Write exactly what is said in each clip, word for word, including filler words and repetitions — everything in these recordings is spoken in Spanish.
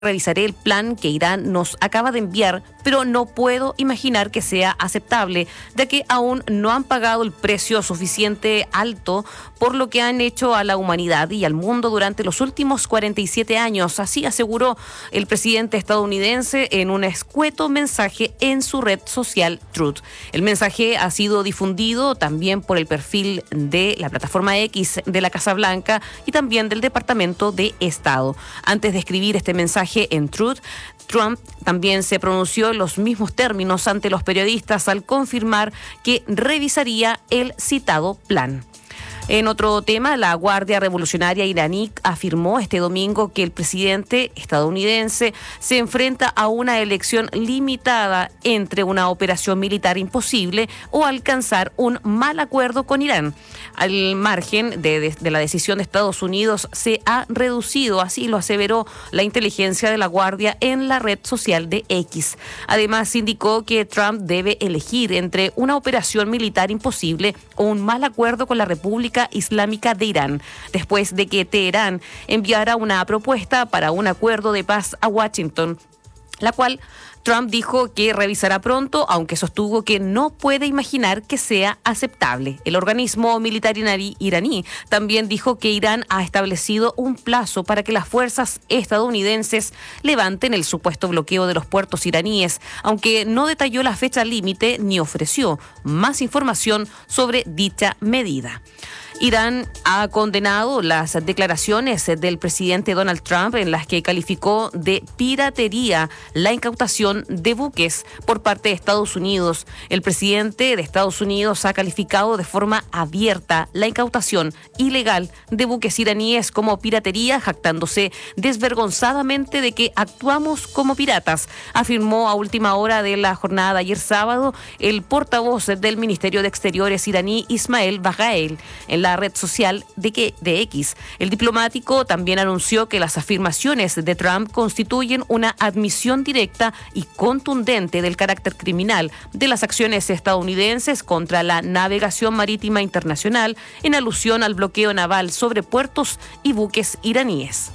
Revisaré el plan que Irán nos acaba de enviar, pero no puedo imaginar que sea aceptable, ya que aún no han pagado el precio suficiente alto por lo que han hecho a la humanidad y al mundo durante los últimos cuarenta y siete años. Así aseguró el presidente estadounidense en un escueto mensaje en su red social Truth. El mensaje ha sido difundido también por el perfil de la plataforma X de la Casa Blanca y también del Departamento de Estado. Antes de escribir este mensaje en Truth, Trump también se pronunció en los mismos términos ante los periodistas al confirmar que revisaría el citado plan. En otro tema, la Guardia Revolucionaria iraní afirmó este domingo que el presidente estadounidense se enfrenta a una elección limitada entre una operación militar imposible o alcanzar un mal acuerdo con Irán. Al margen de, de, de la decisión de Estados Unidos se ha reducido, así lo aseveró la inteligencia de la Guardia en la red social de X. Además, indicó que Trump debe elegir entre una operación militar imposible o un mal acuerdo con la República Islámica de Irán, después de que Teherán enviara una propuesta para un acuerdo de paz a Washington, la cual Trump dijo que revisará pronto, aunque sostuvo que no puede imaginar que sea aceptable. El organismo militar iraní también dijo que Irán ha establecido un plazo para que las fuerzas estadounidenses levanten el supuesto bloqueo de los puertos iraníes, aunque no detalló la fecha límite ni ofreció más información sobre dicha medida. Irán ha condenado las declaraciones del presidente Donald Trump en las que calificó de piratería la incautación de buques por parte de Estados Unidos. El presidente de Estados Unidos ha calificado de forma abierta la incautación ilegal de buques iraníes como piratería, jactándose desvergonzadamente de que actuamos como piratas, afirmó a última hora de la jornada de ayer sábado el portavoz del Ministerio de Exteriores iraní, Ismael Baghaei, en la red social de, que, de X. El diplomático también anunció que las afirmaciones de Trump constituyen una admisión directa y contundente del carácter criminal de las acciones estadounidenses contra la navegación marítima internacional en alusión al bloqueo naval sobre puertos y buques iraníes.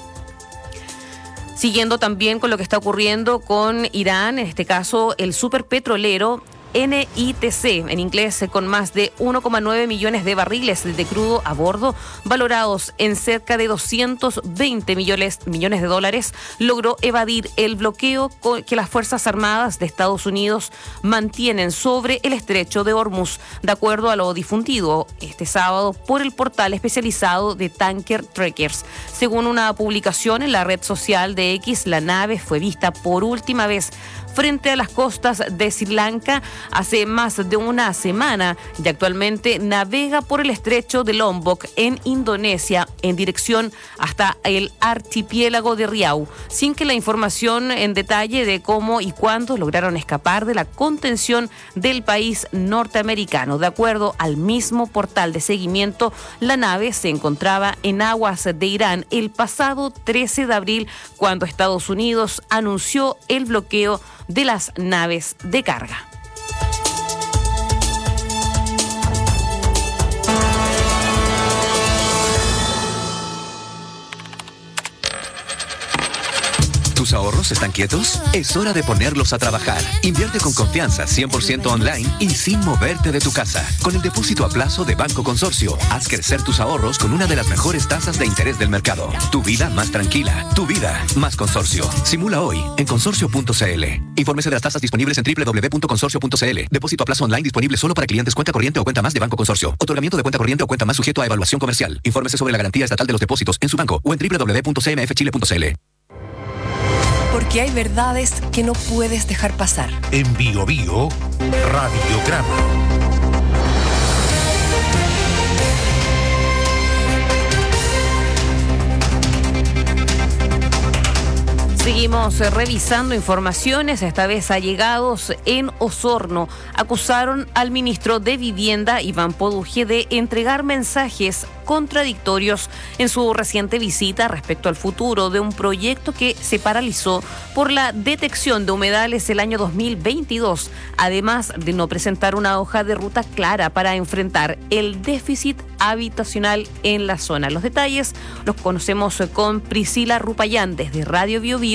Siguiendo también con lo que está ocurriendo con Irán, en este caso el superpetrolero N I T C, en inglés, con más de uno coma nueve millones de barriles de crudo a bordo, valorados en cerca de doscientos veinte millones, millones de dólares, logró evadir el bloqueo que las Fuerzas Armadas de Estados Unidos mantienen sobre el estrecho de Hormuz, de acuerdo a lo difundido este sábado por el portal especializado de Tanker Trekkers. Según una publicación en la red social de X, la nave fue vista por última vez frente a las costas de Sri Lanka hace más de una semana y actualmente navega por el estrecho de Lombok en Indonesia en dirección hasta el archipiélago de Riau, sin que la información en detalle de cómo y cuándo lograron escapar de la contención del país norteamericano. De acuerdo al mismo portal de seguimiento, la nave se encontraba en aguas de Irán el pasado trece de abril, cuando Estados Unidos anunció el bloqueo de las naves de carga. ¿Tus ahorros están quietos? Es hora de ponerlos a trabajar. Invierte con confianza, cien por ciento online y sin moverte de tu casa. Con el depósito a plazo de Banco Consorcio, haz crecer tus ahorros con una de las mejores tasas de interés del mercado. Tu vida más tranquila. Tu vida más Consorcio. Simula hoy en consorcio punto c l. Infórmese de las tasas disponibles en doble u doble u doble u punto consorcio punto c l. Depósito a plazo online disponible solo para clientes cuenta corriente o cuenta más de Banco Consorcio. Otorgamiento de cuenta corriente o cuenta más sujeto a evaluación comercial. Infórmese sobre la garantía estatal de los depósitos en su banco o en doble u doble u doble u punto c m f chile punto c l. Porque hay verdades que no puedes dejar pasar. En Bio Bio, Radiograma. Seguimos revisando informaciones, esta vez allegados en Osorno. Acusaron al ministro de Vivienda, Iván Poduje, de entregar mensajes contradictorios en su reciente visita respecto al futuro de un proyecto que se paralizó por la detección de humedales el año dos mil veintidós, además de no presentar una hoja de ruta clara para enfrentar el déficit habitacional en la zona. Los detalles los conocemos con Priscila Rupayán desde Radio Bio Bio.